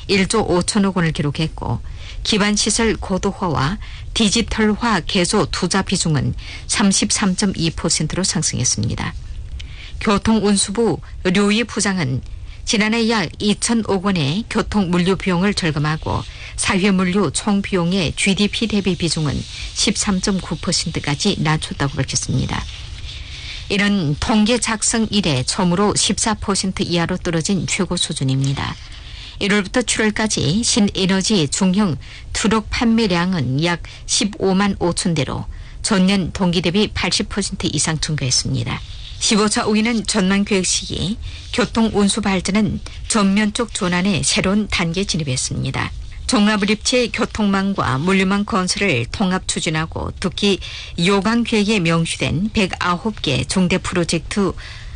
1조 5천억 원을 기록했고 기반시설 고도화와 디지털화 개조 투자 비중은 33.2%로 상승했습니다. 교통운수부 류이 부장은 지난해 약 2천억 원의 교통물류 비용을 절감하고 사회물류 총비용의 GDP 대비 비중은 13.9%까지 낮췄다고 밝혔습니다. 이런 통계 작성 이래 처음으로 14% 이하로 떨어진 최고 수준입니다. 1월부터 7월까지 신에너지 중형 트럭 판매량은 약 15만 5천 대로 전년 동기 대비 80% 이상 증가했습니다. 15차 5위는 전망계획 시기 교통운수 발전은 전면적 전환의 새로운 단계에 진입했습니다. 종합을 입체 교통망과 물류망 건설을 통합 추진하고 특히 요강계획에 명시된 109개 중대 프로젝트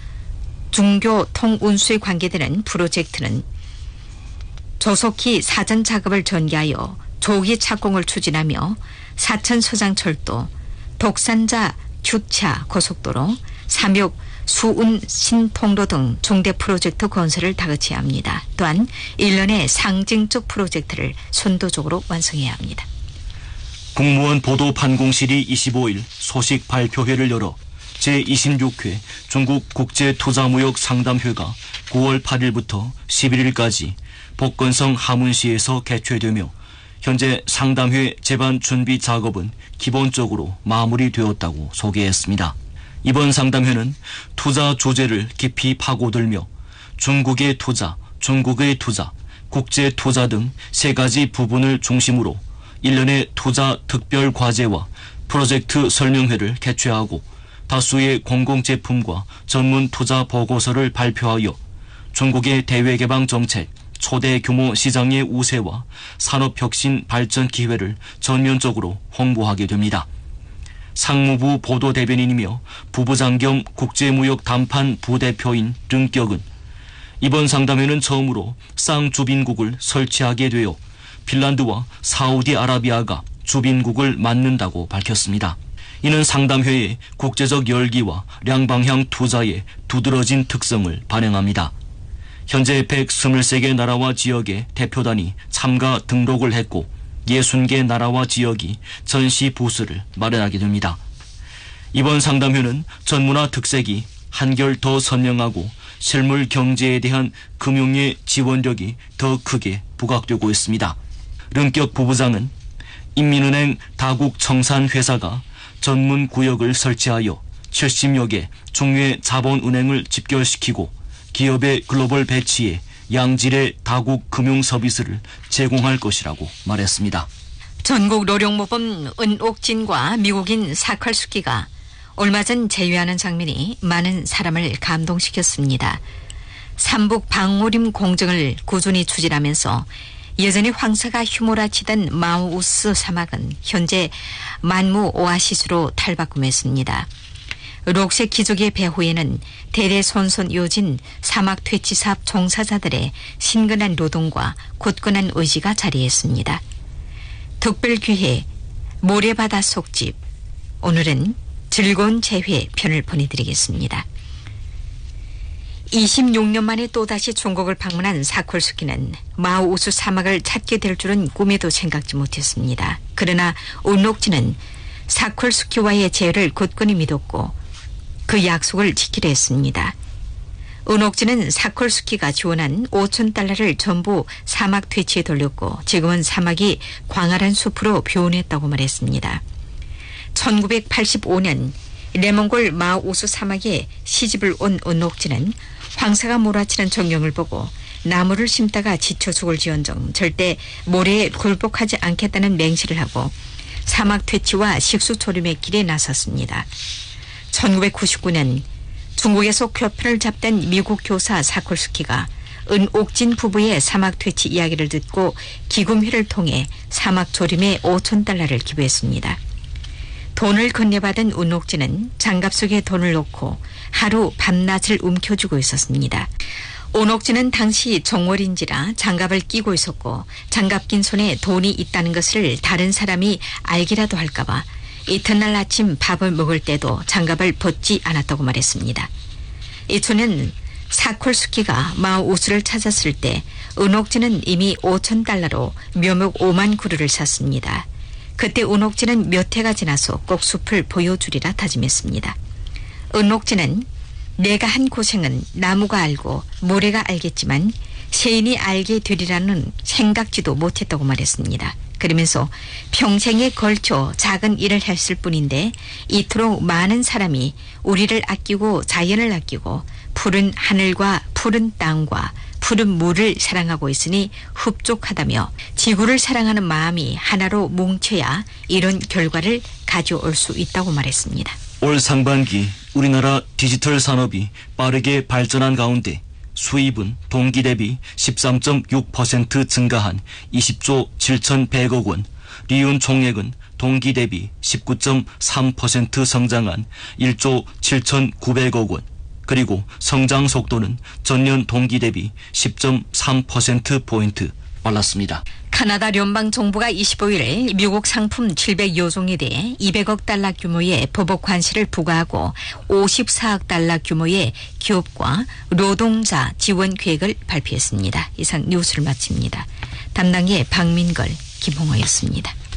중교통운수에 관계되는 프로젝트는 조속히 사전 작업을 전개하여 조기 착공을 추진하며 사천서장철도, 독산자 규차 고속도로, 삼육 수운 신통로 등 중대 프로젝트 건설을 다그쳐야 합니다. 또한 1년의 상징적 프로젝트를 선도적으로 완성해야 합니다. 국무원 보도판공실이 25일 소식 발표회를 열어 제26회 중국 국제투자무역 상담회가 9월 8일부터 11일까지 복건성 하문시에서 개최되며 현재 상담회 제반 준비 작업은 기본적으로 마무리되었다고 소개했습니다. 이번 상담회는 투자 조제를 깊이 파고들며 중국의 투자, 국제 투자 등 세 가지 부분을 중심으로 1년의 투자 특별 과제와 프로젝트 설명회를 개최하고 다수의 공공제품과 전문 투자 보고서를 발표하여 중국의 대외개방 정책, 초대 규모 시장의 우세와 산업혁신 발전 기회를 전면적으로 홍보하게 됩니다. 상무부 보도대변인이며 부부장 겸 국제무역 담판 부대표인 른격은 이번 상담회는 처음으로 쌍주빈국을 설치하게 되어 핀란드와 사우디아라비아가 주빈국을 맡는다고 밝혔습니다. 이는 상담회의 국제적 열기와 양방향 투자의 두드러진 특성을 반영합니다. 현재 123개 나라와 지역의 대표단이 참가 등록을 했고 60개 나라와 지역이 전시 부스를 마련하게 됩니다. 이번 상담회는 전문화 특색이 한결 더 선명하고 실물 경제에 대한 금융의 지원력이 더 크게 부각되고 있습니다. 른격 부부장은 인민은행 다국 청산회사가 전문 구역을 설치하여 70여 개 중외 자본은행을 집결시키고 기업의 글로벌 배치에 양질의 다국 금융 서비스를 제공할 것이라고 말했습니다. 전국 노령모범 은옥진과 미국인 사컬스키가 얼마 전 재회하는 장면이 많은 사람을 감동시켰습니다. 삼북 방오림 공정을 꾸준히 추진하면서 여전히 황사가 휘몰아치던 마우스 사막은 현재 만무 오아시스로 탈바꿈했습니다. 록색 기적의 배후에는 대대손손 이어진 사막 퇴치사업 종사자들의 신근한 노동과 굳건한 의지가 자리했습니다. 특별기회 모래바다 속집, 오늘은 즐거운 재회 편을 보내드리겠습니다. 26년 만에 또다시 중국을 방문한 사콜스키는 마우스 사막을 찾게 될 줄은 꿈에도 생각지 못했습니다. 그러나 은옥진은 사콜스키와의 재회를 굳건히 믿었고 그 약속을 지키려 했습니다. 은옥진은 사콜스키가 지원한 5,000달러를 전부 사막 퇴치에 돌렸고 지금은 사막이 광활한 숲으로 변했다고 말했습니다. 1985년 레몬골 마우스 사막에 시집을 온 은옥진은 황사가 몰아치는 전경을 보고 나무를 심다가 지쳐 죽을지언정 절대 모래에 굴복하지 않겠다는 맹세를 하고 사막 퇴치와 식수조림의 길에 나섰습니다. 1999년 중국에서 교편을 잡던 미국 교사 사콜스키가 은옥진 부부의 사막 퇴치 이야기를 듣고 기금회를 통해 사막 조림에 5,000달러를 기부했습니다. 돈을 건네받은 은옥진은 장갑 속에 돈을 넣고 하루 밤낮을 움켜쥐고 있었습니다. 은옥진은 당시 정월인지라 장갑을 끼고 있었고 장갑 낀 손에 돈이 있다는 것을 다른 사람이 알기라도 할까봐 이튿날 아침 밥을 먹을 때도 장갑을 벗지 않았다고 말했습니다. 이초는 사콜스키가 마우스를 찾았을 때 은옥진은 이미 5,000달러로 묘목 5만 그루를 샀습니다. 그때 은옥진은 몇 해가 지나서 꼭 숲을 보여주리라 다짐했습니다. 은옥진은 내가 한 고생은 나무가 알고 모래가 알겠지만 세인이 알게 되리라는 생각지도 못했다고 말했습니다. 그러면서 평생에 걸쳐 작은 일을 했을 뿐인데 이토록 많은 사람이 우리를 아끼고 자연을 아끼고 푸른 하늘과 푸른 땅과 푸른 물을 사랑하고 있으니 흡족하다며 지구를 사랑하는 마음이 하나로 뭉쳐야 이런 결과를 가져올 수 있다고 말했습니다. 올 상반기 우리나라 디지털 산업이 빠르게 발전한 가운데 수입은 동기 대비 13.6% 증가한 20조 7,100억 원, 리은 총액은 동기 대비 19.3% 성장한 1조 7,900억 원, 그리고 성장 속도는 전년 동기 대비 10.3%포인트 빨랐습니다. 카나다聯邦 정부가 25일 미국 상품 700여 종에 대해 200억 달러 규모의 보복 관세를 부과하고 54억 달러 규모의 기업과 노동자 지원 계획을 발표했습니다. 이상 뉴스를 마칩니다. 담당의 박민걸, 김홍호였습니다.